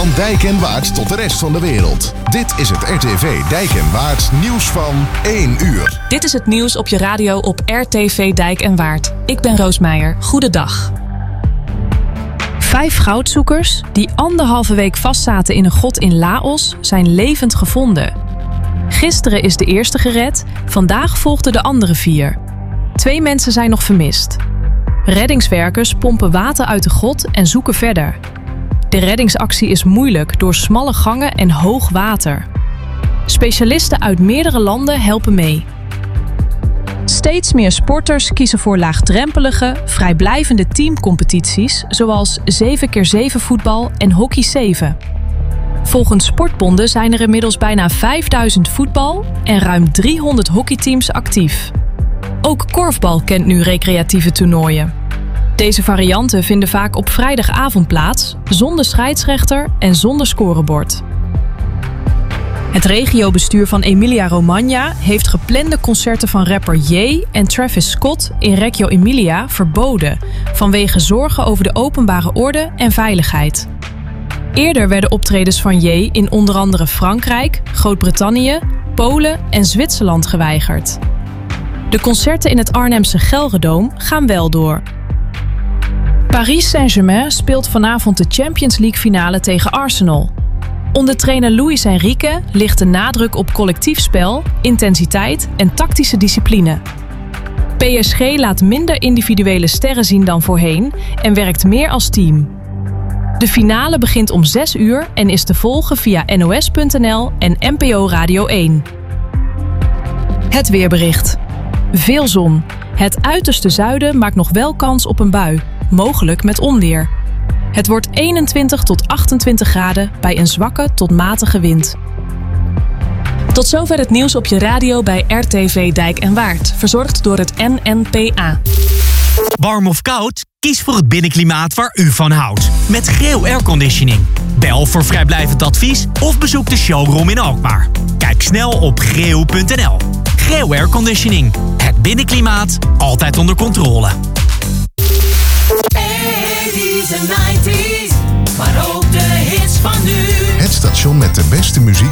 Van Dijk en Waard tot de rest van de wereld. Dit is het RTV Dijk en Waard nieuws van 1 uur. Dit is het nieuws op je radio op RTV Dijk en Waard. Ik ben Roos Meijer. Goedendag. 5 goudzoekers die 1,5 week vastzaten in een grot in Laos zijn levend gevonden. Gisteren is de eerste gered, vandaag volgden de andere 4. 2 mensen zijn nog vermist. Reddingswerkers pompen water uit de grot en zoeken verder. De reddingsactie is moeilijk door smalle gangen en hoog water. Specialisten uit meerdere landen helpen mee. Steeds meer sporters kiezen voor laagdrempelige, vrijblijvende teamcompetities zoals 7x7 voetbal en hockey 7. Volgens sportbonden zijn er inmiddels bijna 5000 voetbal- en ruim 300 hockeyteams actief. Ook korfbal kent nu recreatieve toernooien. Deze varianten vinden vaak op vrijdagavond plaats, zonder scheidsrechter en zonder scorebord. Het regiobestuur van Emilia-Romagna heeft geplande concerten van rapper Ye en Travis Scott in Reggio Emilia verboden, vanwege zorgen over de openbare orde en veiligheid. Eerder werden optredens van Ye in onder andere Frankrijk, Groot-Brittannië, Polen en Zwitserland geweigerd. De concerten in het Arnhemse Gelredome gaan wel door. Paris Saint-Germain speelt vanavond de Champions League finale tegen Arsenal. Onder trainer Luis Enrique ligt de nadruk op collectief spel, intensiteit en tactische discipline. PSG laat minder individuele sterren zien dan voorheen en werkt meer als team. De finale begint om 6 uur en is te volgen via NOS.nl en NPO Radio 1. Het weerbericht. Veel zon. Het uiterste zuiden maakt nog wel kans op een bui, mogelijk met onweer. Het wordt 21 tot 28 graden bij een zwakke tot matige wind. Tot zover het nieuws op je radio bij RTV Dijk en Waard, verzorgd door het NNPA. Warm of koud? Kies voor het binnenklimaat waar u van houdt. Met Greo Airconditioning. Bel voor vrijblijvend advies of bezoek de showroom in Alkmaar. Kijk snel op greo.nl. Greo Airconditioning. Het binnenklimaat altijd onder controle. 80s en 90s, maar ook de hits van nu. Het station met de beste muziek